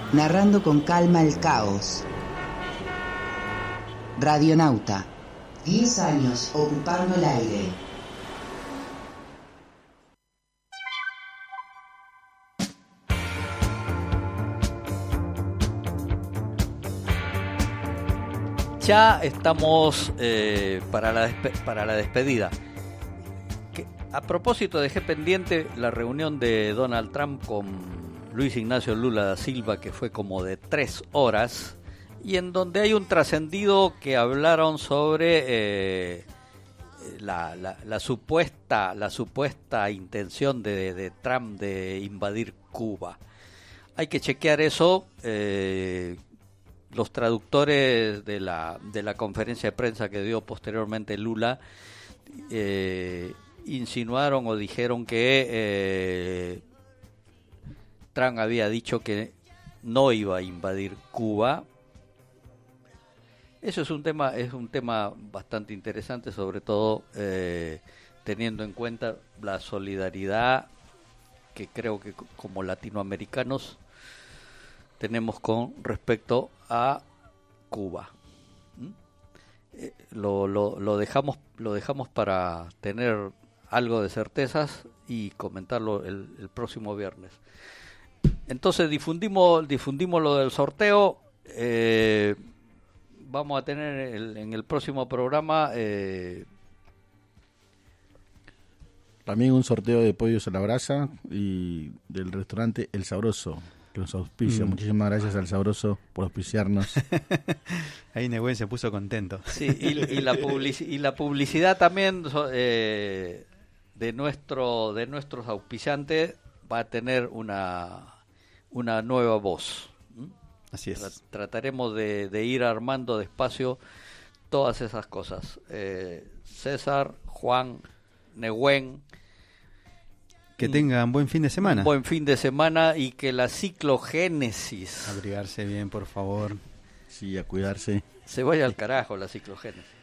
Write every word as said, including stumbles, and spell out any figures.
narrando con calma el caos. Radionauta, diez años ocupando el aire. Ya estamos eh, para, la despe- para la despedida. Que, a propósito, dejé pendiente la reunión de Donald Trump con Luis Ignacio Lula da Silva, que fue como de tres horas, y en donde hay un trascendido que hablaron sobre eh, la, la, la supuesta la supuesta intención de, de Trump de invadir Cuba. Hay que chequear eso. Eh, Los traductores de la de la conferencia de prensa que dio posteriormente Lula eh, insinuaron o dijeron que eh, Trump había dicho que no iba a invadir Cuba. Eso es un tema es un tema bastante interesante, sobre todo eh, teniendo en cuenta la solidaridad que creo que como latinoamericanos tenemos con respecto a Cuba. ¿Mm? Eh, lo, lo, lo dejamos lo dejamos para tener algo de certezas y comentarlo el, el próximo viernes. Entonces difundimos difundimos lo del sorteo. Eh, vamos a tener el, en el próximo programa eh, también un sorteo de pollos a la brasa y del restaurante El Sabroso, que nos auspicia. Mm. Muchísimas gracias al Sabroso por auspiciarnos. Ahí Nehuen se puso contento. Sí, y, y, la, publici- y la publicidad también eh, de nuestro de nuestros auspiciantes va a tener una una nueva voz. ¿Mm? Así es. Tra- trataremos de, de ir armando despacio todas esas cosas. Eh, César, Juan, Nehuen, que tengan buen fin de semana. Un buen fin de semana y que la ciclogénesis. Abrigarse bien, por favor. Sí, a cuidarse. Se vaya al carajo la ciclogénesis.